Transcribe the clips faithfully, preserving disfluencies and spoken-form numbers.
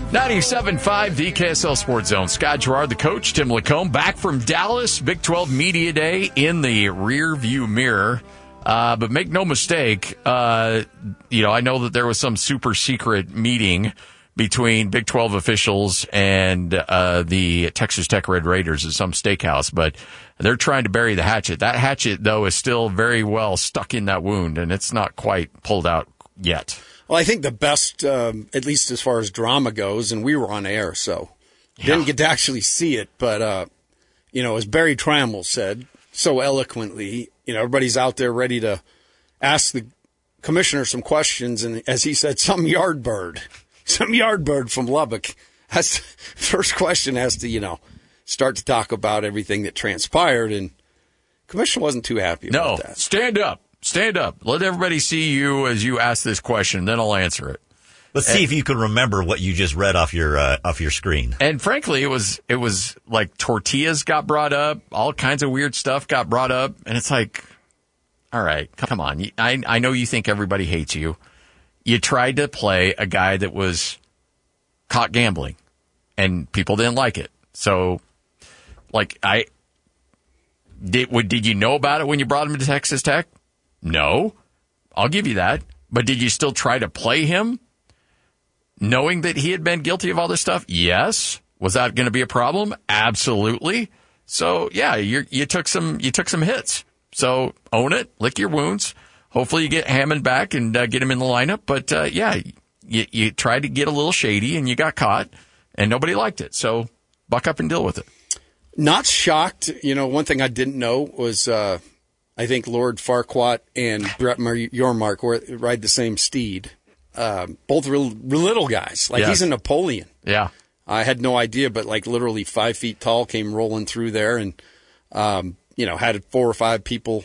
ninety-seven point five, the K S L Sports Zone. Scott Gerard, the coach. Tim Lacombe, back from Dallas. Big twelve Media Day in the rear view mirror. Uh, but make no mistake, uh, you know, I know that there was some super secret meeting between Big twelve officials and uh, the Texas Tech Red Raiders at some steakhouse, but they're trying to bury the hatchet. That hatchet, though, is still very well stuck in that wound, and it's not quite pulled out yet. Well, I think the best, um, at least as far as drama goes, and we were on air, so Yeah. didn't get to actually see it, but, uh, you know, as Barry Trammell said so eloquently, you know, everybody's out there ready to ask the commissioner some questions, and as he said, some yard bird, some yard bird from Lubbock has first question has to, you know, start to talk about everything that transpired, and commissioner wasn't too happy No, about that. stand up. Stand up. Let everybody see you as you ask this question, then I'll answer it. Let's see if you can remember what you just read off your uh, off your screen. And frankly, it was it was like tortillas got brought up, all kinds of weird stuff got brought up, and it's like, all right, come on. I I know you think everybody hates you. You tried to play a guy that was caught gambling, and people didn't like it. So, like, I did. Did you know about it when you brought him to Texas Tech? No, I'll give you that. But did you still try to play him, knowing that he had been guilty of all this stuff? Yes. Was that going to be a problem? Absolutely. So yeah, you you took some you took some hits. So own it, lick your wounds. Hopefully you get Hammond back and uh, get him in the lineup. But uh, yeah, you you tried to get a little shady and you got caught, and nobody liked it. So buck up and deal with it. Not shocked. You know, one thing I didn't know was. Uh, I think Lord Farquaad and Brett Yormark were, ride the same steed. Uh, both real, real little guys. Like, yes. He's a Napoleon. Yeah. I had no idea, but like literally five feet tall, came rolling through there and, um, you know, had four or five people.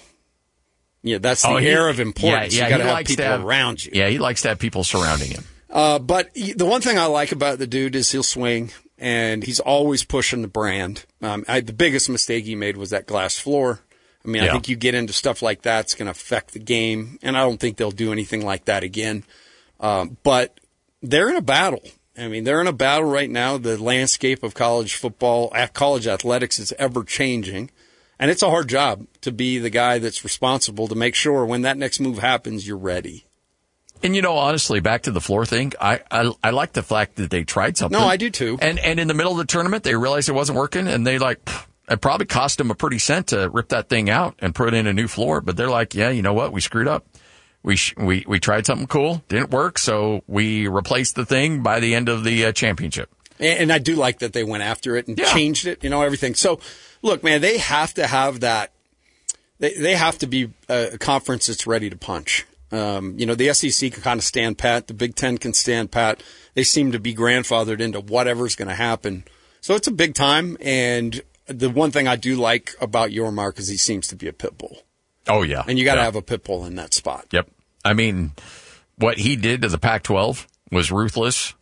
Yeah, that's the oh, he, air of importance. Yeah, yeah, you got to he have likes people to have, around you. Yeah, he likes to have people surrounding him. Uh, but he, the one thing I like about the dude is he'll swing, and he's always pushing the brand. Um, I, the biggest mistake he made was that glass floor. I mean, yeah. I think you get into stuff like that, it's going to affect the game, and I don't think they'll do anything like that again. Um, but they're in a battle. I mean, they're in a battle right now. The landscape of college football, college athletics is ever changing, and it's a hard job to be the guy that's responsible to make sure when that next move happens, you're ready. And, you know, honestly, back to the floor thing, I, I I like the fact that they tried something. No, I do too. And and in the middle of the tournament, they realized it wasn't working, and they like, it probably cost them a pretty cent to rip that thing out and put in a new floor. But they're like, yeah, you know what? We screwed up. We sh- we we tried something cool, didn't work, so we replaced the thing by the end of the uh, championship. And, and I do like that they went after it and yeah. changed it, you know, everything. So, look, man, they have to have that. They they have to be a conference that's ready to punch. Um, you know, the S E C can kind of stand pat. The Big Ten can stand pat. They seem to be grandfathered into whatever's going to happen. So it's a big time. And the one thing I do like about Yormark is he seems to be a pit bull. Oh, yeah. And you got to yeah. have a pit bull in that spot. Yep. I mean, what he did to the Pac twelve was ruthless,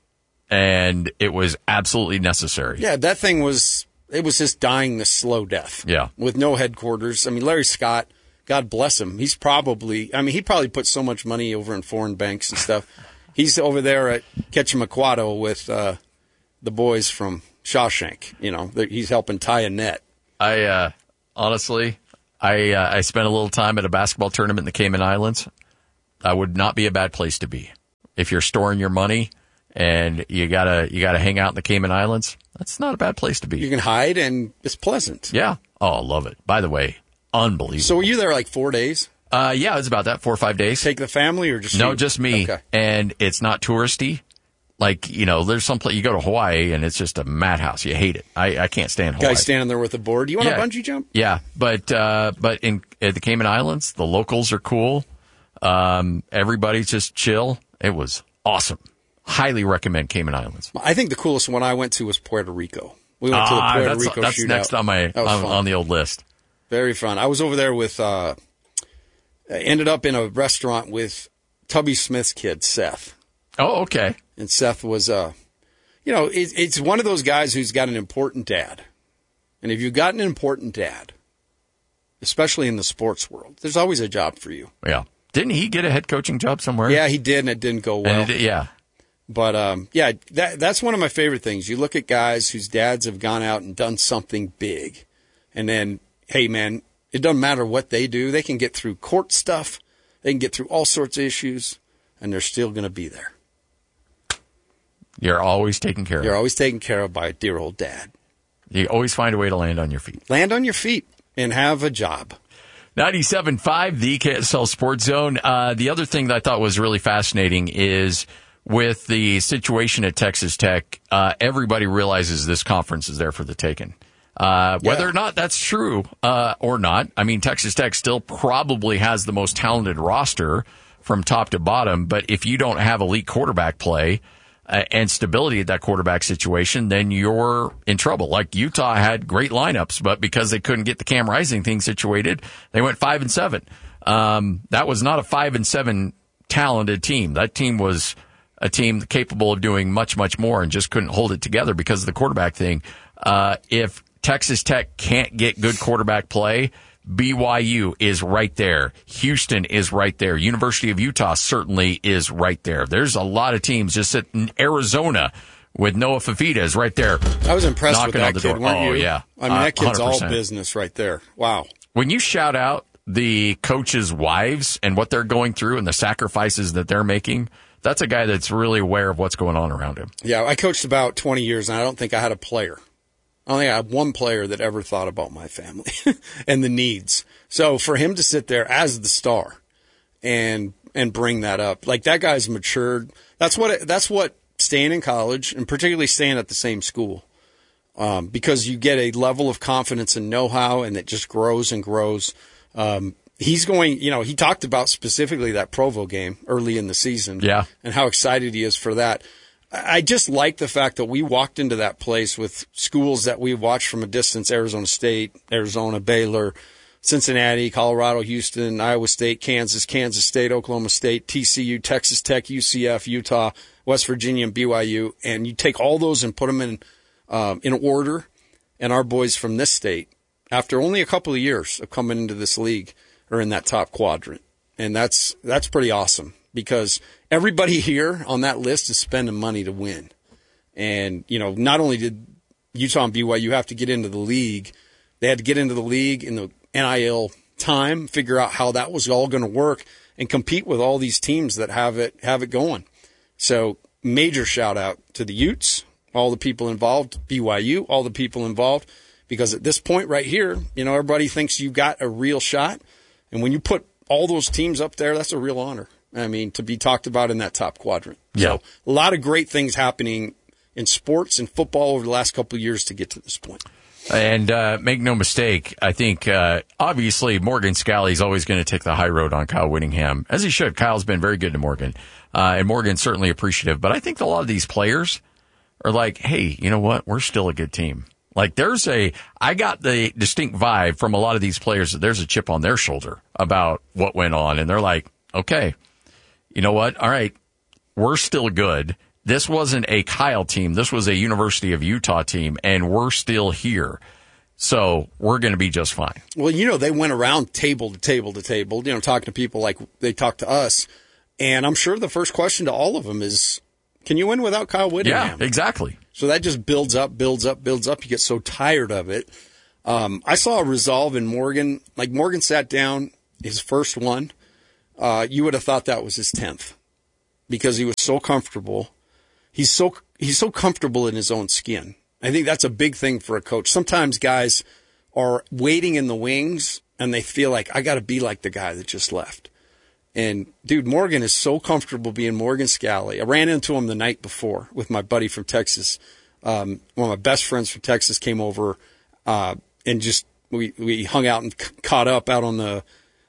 and it was absolutely necessary. Yeah, that thing was, it was just dying the slow death. Yeah. With no headquarters. I mean, Larry Scott, God bless him. He's probably, I mean, he probably put so much money over in foreign banks and stuff. He's over there at Ketchamaquato with uh, the boys from Shawshank. You know, he's helping tie a net. I, uh, honestly, I, uh, I spent a little time at a basketball tournament in the Cayman Islands. That would not be a bad place to be. If you're storing your money and you gotta, you gotta hang out in the Cayman Islands, that's not a bad place to be. You can hide and it's pleasant. Yeah. Oh, I love it. By the way, unbelievable. So were you there like four days? Uh, yeah, it was about that, four or five days. Take the family or just No, you? just me. Okay. And it's not touristy. Like, you know, there's some place, you go to Hawaii and it's just a madhouse. You hate it. I, I can't stand Hawaii. Guy standing there with a board. Do you want yeah. a bungee jump? Yeah. But, uh, but in at the Cayman Islands, the locals are cool. Um, everybody's just chill. It was awesome. Highly recommend Cayman Islands. I think the coolest one I went to was Puerto Rico. We went to the Ah, Puerto that's, Rico that's shootout. next on my, on, on the old list. Very fun. I was over there with, uh, I ended up in a restaurant with Tubby Smith's kid, Seth. Oh, okay. And Seth was, uh, you know, it, it's one of those guys who's got an important dad. And if you've got an important dad, especially in the sports world, there's always a job for you. Yeah. Didn't he get a head coaching job somewhere? Yeah, he did, and it didn't go well. And it, yeah. But, um, yeah, that, that's one of my favorite things. You look at guys whose dads have gone out and done something big. And then, hey, man, it doesn't matter what they do. They can get through court stuff. They can get through all sorts of issues, and they're still going to be there. You're always taken care of. You're always taken care of by a dear old dad. You always find a way to land on your feet. Land on your feet and have a job. ninety-seven point five, the K S L Sports Zone. Uh, the other thing that I thought was really fascinating is with the situation at Texas Tech, uh, everybody realizes this conference is there for the taking. Uh, whether Yeah. or not that's true uh, or not, I mean, Texas Tech still probably has the most talented roster from top to bottom, but if you don't have elite quarterback play uh, and stability at that quarterback situation, then you're in trouble. Like Utah had great lineups, but because they couldn't get the Cam Rising thing situated, they went five and seven. Um, that was not a five and seven talented team. That team was a team capable of doing much, much more and just couldn't hold it together because of the quarterback thing. Uh, if Texas Tech can't get good quarterback play, B Y U is right there. Houston is right there. University of Utah certainly is right there. There's a lot of teams just in Arizona with Noah Fafita is right there. I was impressed with knocking on that the kid, door. weren't Oh, you? yeah. I mean, Uh, that kid's one hundred percent. all business right there. Wow. When you shout out the coaches' wives and what they're going through and the sacrifices that they're making, that's a guy that's really aware of what's going on around him. Yeah, I coached about twenty years, and I don't think I had a player. I don't think I had one player that ever thought about my family and the needs. So for him to sit there as the star and and bring that up, like that guy's matured. That's what that's what staying in college and particularly staying at the same school, um, because you get a level of confidence and know-how, and it just grows and grows. Um, he's going, you know, he talked about specifically that Provo game early in the season, Yeah, and how excited he is for that. I just like the fact that we walked into that place with schools that we watched from a distance: Arizona State, Arizona, Baylor, Cincinnati, Colorado, Houston, Iowa State, Kansas, Kansas State, Oklahoma State, T C U, Texas Tech, U C F, Utah, West Virginia, and B Y U. And you take all those and put them in, um, in order. And our boys from this state, after only a couple of years of coming into this league, are in that top quadrant. And that's, that's pretty awesome, because everybody here on that list is spending money to win. And, you know, not only did Utah and B Y U have to get into the league, they had to get into the league in the N I L time, figure out how that was all going to work, and compete with all these teams that have it, have it going. So major shout out to the Utes, all the people involved, B Y U, all the people involved, because at this point right here, you know, everybody thinks you've got a real shot. And when you put all those teams up there, that's a real honor. I mean, to be talked about in that top quadrant. Yeah. So a lot of great things happening in sports and football over the last couple of years to get to this point. And uh, make no mistake, I think uh, obviously Morgan Scalley's always going to take the high road on Kyle Whittingham, as he should. Kyle's been very good to Morgan, uh, and Morgan's certainly appreciative. But I think a lot of these players are like, hey, you know what? We're still a good team. Like there's a, I got the distinct vibe from a lot of these players that there's a chip on their shoulder about what went on. And they're like, okay, you know what? All right, we're still good. This wasn't a Kyle team. This was a University of Utah team, and we're still here. So we're going to be just fine. Well, you know, they went around table to table to table, you know, talking to people like they talked to us. And I'm sure the first question to all of them is, can you win without Kyle Whittingham? Yeah, exactly. So that just builds up, builds up, builds up. You get so tired of it. Um, I saw a resolve in Morgan. Like Morgan sat down, his first one. Uh, you would have thought that was his tenth, because he was so comfortable. He's so he's so comfortable in his own skin. I think that's a big thing for a coach. Sometimes guys are waiting in the wings and they feel like, I got to be like the guy that just left. And dude, Morgan is so comfortable being Morgan Scalley. I ran into him the night before with my buddy from Texas. Um, one of my best friends from Texas came over, uh, and just, we, we hung out and c- caught up out on the,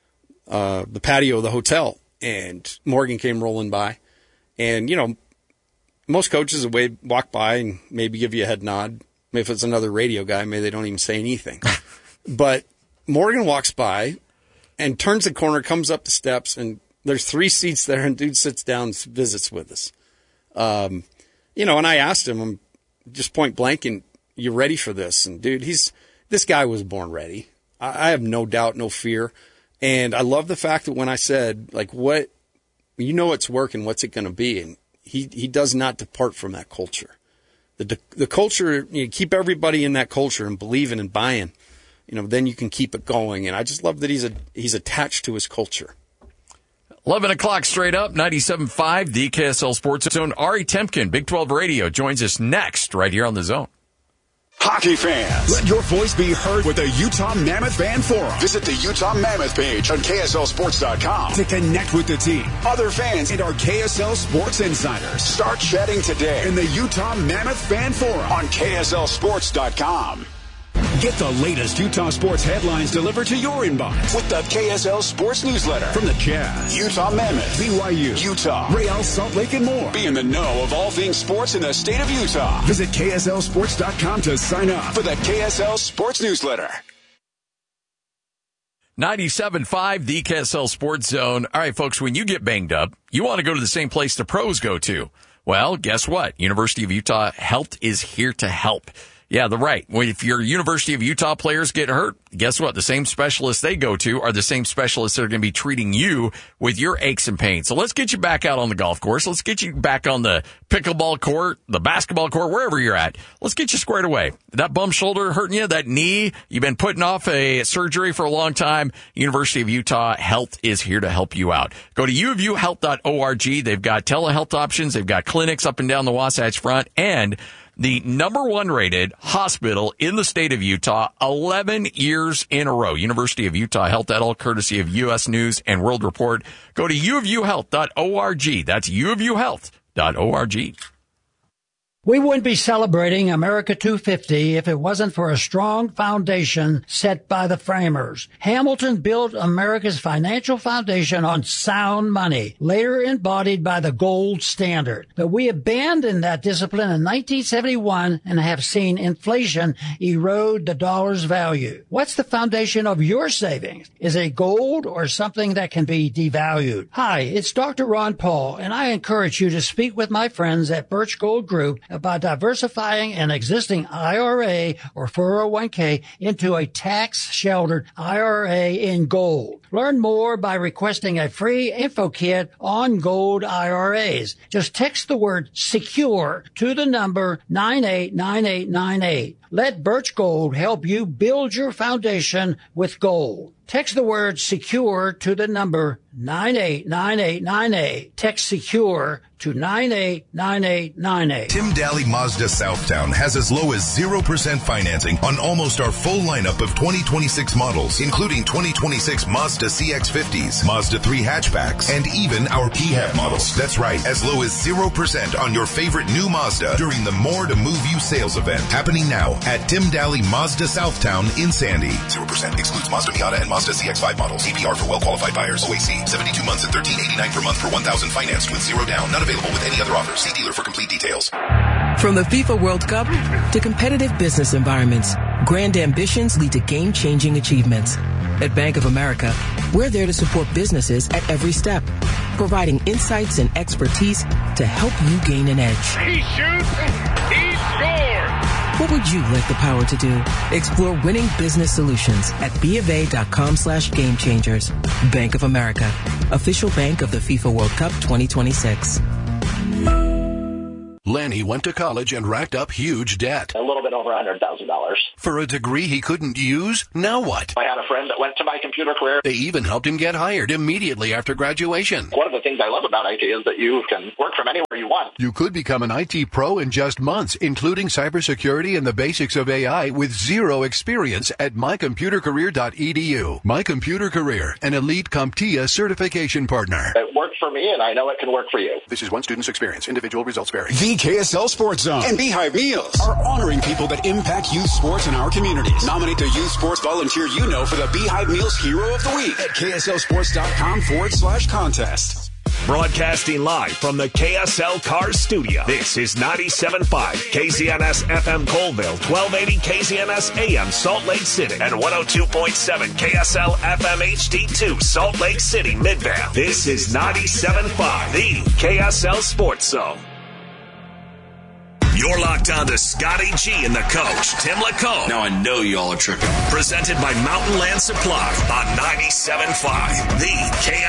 uh, the patio of the hotel, and Morgan came rolling by. And, you know, most coaches would walk by and maybe give you a head nod. If it's another radio guy, maybe they don't even say anything. But Morgan walks by and turns the corner, comes up the steps, and there's three seats there, and dude sits down and visits with us. Um, you know, and I asked him, I'm just point blank, and you ready for this? And dude, he's, this guy was born ready. I, I have no doubt, no fear. And I love the fact that when I said, like, what, you know, it's working, what's it going to be? And he, he does not depart from that culture. The the culture, you keep everybody in that culture and believing and buying, you know, then you can keep it going. And I just love that he's a he's attached to his culture. eleven o'clock straight up, ninety-seven point five, the K S L Sports Zone. Ari Temkin, Big twelve Radio, joins us next right here on the Zone. Hockey fans, let your voice be heard with the Utah Mammoth Fan Forum. Visit the Utah Mammoth page on K S L Sports dot com to connect with the team, other fans, and our K S L Sports insiders. Start chatting today in the Utah Mammoth Fan Forum on K S L Sports dot com. Get the latest Utah sports headlines delivered to your inbox with the K S L Sports Newsletter from the Jazz, Utah Mammoth, B Y U, Utah, Real Salt Lake, and more. Be in the know of all things sports in the state of Utah. Visit K S L Sports dot com to sign up for the K S L Sports Newsletter. ninety-seven point five, the K S L Sports Zone. All right, folks, when you get banged up, you want to go to the same place the pros go to. Well, guess what? University of Utah Health is here to help. Yeah, the right. Well, if your University of Utah players get hurt, guess what? The same specialists they go to are the same specialists that are going to be treating you with your aches and pains. So let's get you back out on the golf course. Let's get you back on the pickleball court, the basketball court, wherever you're at. Let's get you squared away. That bum shoulder hurting you, that knee, you've been putting off a surgery for a long time. University of Utah Health is here to help you out. Go to u of u health dot org. They've got telehealth options. They've got clinics up and down the Wasatch Front, and the number one rated hospital in the state of Utah, eleven years in a row. University of Utah Health, that all courtesy of U S News and World Report. Go to u of u health dot org. That's u of u health dot org. We wouldn't be celebrating America two fifty if it wasn't for a strong foundation set by the framers. Hamilton built America's financial foundation on sound money, later embodied by the gold standard. But we abandoned that discipline in nineteen seventy-one and have seen inflation erode the dollar's value. What's the foundation of your savings? Is it gold or something that can be devalued? Hi, it's Doctor Ron Paul, and I encourage you to speak with my friends at Birch Gold Group about diversifying an existing I R A or four oh one k into a tax-sheltered I R A in gold. Learn more by requesting a free info kit on gold I R As. Just text the word SECURE to the number nine eight nine eight nine eight. Let Birch Gold help you build your foundation with gold. Text the word SECURE to the number nine eight nine eight nine eight. Text SECURE to nine eight nine eight nine eight. Tim Daly Mazda Southtown has as low as zero percent financing on almost our full lineup of twenty twenty-six models, including twenty twenty-six Mazda C X fifties, Mazda three hatchbacks, and even our P HEV models. That's right, as low as zero percent on your favorite new Mazda during the More to Move You sales event, happening now at Tim Daly Mazda Southtown in Sandy. zero percent excludes Mazda Miata and Mazda C X five models. A P R for well-qualified buyers. O A C, seventy-two months at thirteen eighty-nine per month for one thousand financed with zero down. Not available with any other offers. See dealer for complete details. From the FIFA World Cup to competitive business environments, grand ambitions lead to game-changing achievements. At Bank of America, we're there to support businesses at every step, providing insights and expertise to help you gain an edge. He shoots, he scores! What would you like the power to do? Explore winning business solutions at BofA.com slash game changers. Bank of America, official bank of the FIFA World Cup twenty twenty-six. Lanny went to college and racked up huge debt. A little bit over one hundred thousand dollars. For a degree he couldn't use? Now what? I had a friend that went to My Computer Career. They even helped him get hired immediately after graduation. One of the things I love about I T is that you can work from anywhere you want. You could become an I T pro in just months, including cybersecurity and the basics of A I with zero experience at my computer career dot e d u. My Computer Career, an elite CompTIA certification partner. It worked for me, and I know it can work for you. This is one student's experience. Individual results vary. The K S L Sports Zone and Beehive Meals are honoring people that impact youth sports in our communities. Nominate the youth sports volunteer you know for the Beehive Meals Hero of the Week at K S L Sports dot com forward slash contest. Broadcasting live from the K S L Cars Studio. This is ninety-seven point five K Z N S F M Colville, twelve eighty K Z N S A M Salt Lake City, and one oh two point seven K S L F M H D two Salt Lake City Midvale. This is ninety-seven point five, the K S L Sports Zone. You're locked on to Scotty G and the coach, Tim LaComb. Now I know y'all are tripping. Presented by Mountain Land Supply on ninety-seven point five, the K